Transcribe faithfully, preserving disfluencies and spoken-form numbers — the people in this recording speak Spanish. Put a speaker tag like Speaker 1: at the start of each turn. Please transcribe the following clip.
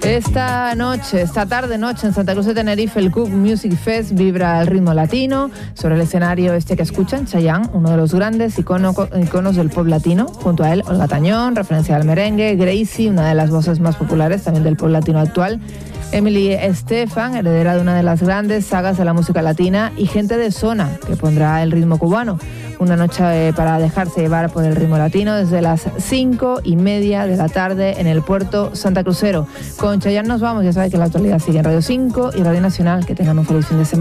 Speaker 1: Esta noche, esta tarde noche en Santa Cruz de Tenerife, el Cook Music Fest vibra al ritmo latino. Sobre el escenario este que escuchan, Chayanne, uno de los grandes icono, iconos del pop latino. Junto a él, Olga Tañón, referencia al merengue. Gracie, una de las voces más populares también del pop latino actual. Emily Estefan, heredera de una de las grandes sagas de la música latina. Y gente de zona, que pondrá el ritmo cubano. Una noche para dejarse llevar por el ritmo latino desde las cinco y media de la tarde en el puerto Santa Crucero. Con Chayanne nos vamos, ya sabéis que la actualidad sigue en Radio cinco y Radio Nacional. Que tengan un feliz fin de semana.